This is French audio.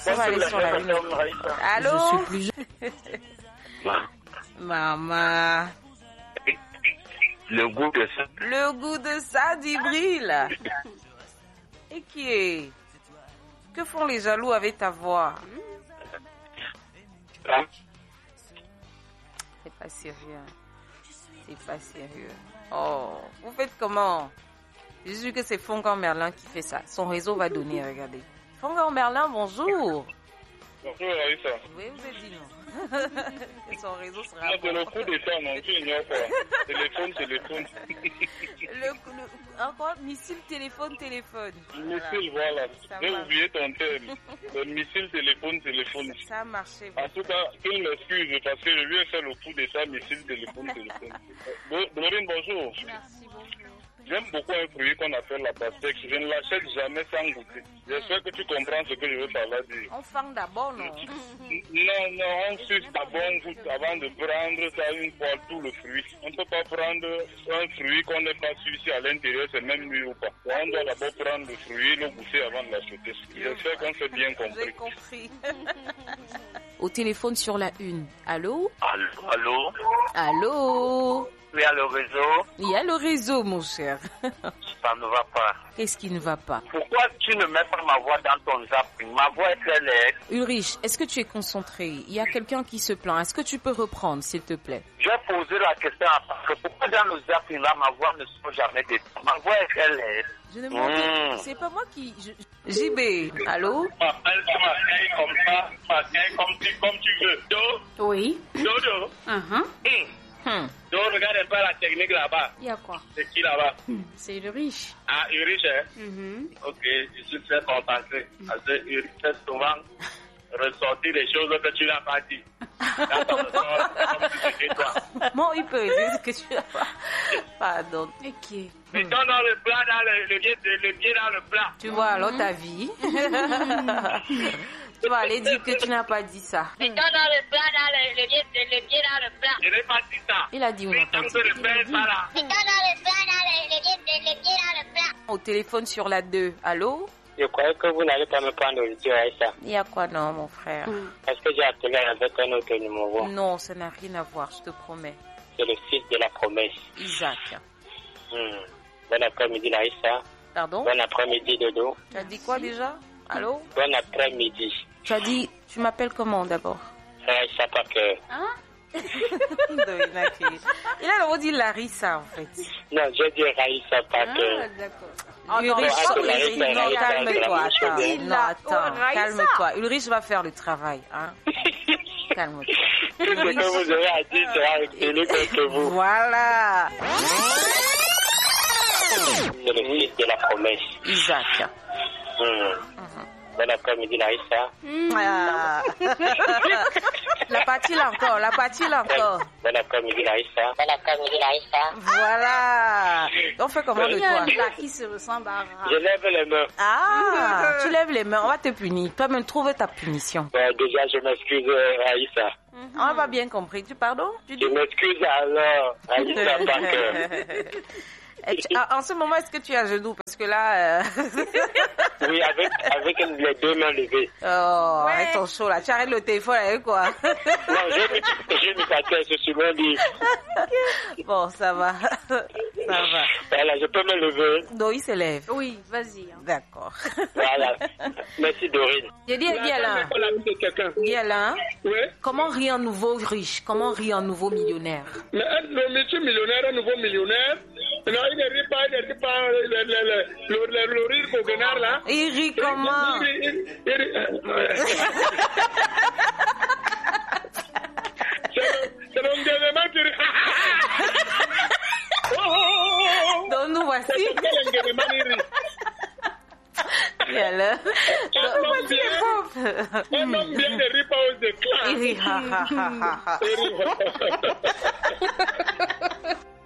Ça va aller sur la une. Allô? Je suis plus jeune. Maman. Le goût de ça. Le goût de ça, Djibril. Et qui est? Que font les jaloux avec ta voix? C'est pas sérieux. C'est pas sérieux. Oh, vous faites comment? J'ai vu que c'est Fongan Merlin qui fait ça. Son réseau va donner, regardez. Fongan Merlin, bonjour. Bonjour, Aïssa. Oui, vous êtes dit non. Que son réseau sera Non, c'est bon. le coup d'état, non, tu ignores quoi. Téléphone. Encore, missile, téléphone. Missile, voilà. Ça J'ai marche. oublié ton terme. Le missile, téléphone. Ça a marché. En tout cas, qu'il m'excuse parce que je lui ai fait le coup d'état, missile, téléphone. Dorine, bonjour. Merci, bonjour. J'aime beaucoup un fruit qu'on appelle la pastèque. Je ne l'achète jamais sans goûter. J'espère que tu comprends ce que je veux par là dire. On fang d'abord, non? Non, on suce d'abord avant de prendre ça une fois tout le fruit. On ne peut pas prendre un fruit qu'on n'est pas sucé à l'intérieur, c'est même mûr ou pas. On doit d'abord prendre le fruit, le goûter avant de l'acheter. J'espère qu'on s'est bien J'ai compris. compris. Au téléphone sur la une. Allô? Allô? Allô? Oui, à le réseau, Il y a le réseau, mon cher. ça ne va pas. Qu'est-ce qui ne va pas? Pourquoi tu ne mets pas ma voix dans ton zapping? Ma voix est très laide. Ulrich, est-ce que tu es concentré? Il y a quelqu'un qui se plaint. Est-ce que tu peux reprendre, s'il te plaît? J'ai posé la question à parce que pourquoi dans le zapping là, ma voix ne sort jamais des temps? Ma voix est très laide. Je ne m'entends. C'est pas moi qui... JB, allô? Appelle ta macaille comme ça, macaille comme tu veux. Do, Oui. Dodo. Do, regarde un peu la technique là-bas. Il y a quoi? C'est qui là-bas? C'est le riche. Ah, Ulrich, hein? Ok, je suis très concentré. Parce que Ulrich fait souvent ressortir des choses que tu n'as pas dit. Dans ton ressort, comme si c'était toi. Bon, il peut dire ce que tu as pas. Pardon. Ok. Mettons dans le plat, le pied dans le plat. Tu vois, alors ta vie. Tu vas aller dire que tu n'as pas dit ça. Mettons dans le plat, le pied dans le plat. Je n'ai pas dit ça. Il a dit on n'a pas Mettons dit. que le père est pas là. Mettons dans le plat, le pied dans le plat. Au téléphone sur la 2. Allô? Je croyais que vous n'allez pas me prendre au jeu, Aïssa. Il y a quoi non, mon frère? Parce que j'ai appelé avec un autre numéro. Non, ça n'a rien à voir, je te promets. C'est le fils de la promesse. Isaac. Bon après-midi, Aïssa. Pardon? Bon après-midi, Dodo. Tu as dit quoi déjà? Allô? Bon après-midi. Tu as dit, tu m'appelles comment d'abord? Aïssa Parker. Il a le mot dit Larissa en fait. Non, je dis Aïssa Parker. D'accord. Ulrich, Larissa, non, Larissa, calme-toi, Larissa, attends. Larissa. Non, attends, calme-toi. Ulrich va faire le travail, hein. Calme-toi. Tout ce que vous aurez à dire sera retenu contre vous. Voilà. C'est le fils de la promesse. Isaac. Bon après-midi, Larissa. Ah. La partie là encore. Bon après-midi, Larissa. Bon après-midi, Larissa. Voilà. On fait comment de Il y a toi? un plat qui se ressemble à Je lève les mains. Ah, tu lèves les mains, on va te punir. Toi-même, trouve ta punition. Déjà, je m'excuse, Aïssa. On va bien compris. Tu pardon? Tu dis? Je m'excuse alors, Aïssa Parker. En ce moment, est-ce que tu es à genoux? Parce que là... Oui, avec les deux mains levées. Oh, avec ton chaud là. Tu arrêtes le téléphone avec quoi? Non, j'ai mis ta tête sur mon lit. Bon, ça va. Ça va. Voilà, je peux me lever. Donc, il s'élève. Oui, vas-y. D'accord. Voilà. Merci, Dorine. J'ai dit, Guialain. Guialain, Oui. comment rire un nouveau riche? Comment rire un nouveau millionnaire? Mais le monsieur millionnaire, un nouveau millionnaire, non, il ne rit pas le rire goguenard là. Il rit comment? C'est l'engagement qui rit. Donc, nous voici. Quel engagement il rit? Guialain. Un homme bien ne rit pas aux éclats. Il rit, ha, ha, ha, ha, ha. Il rit.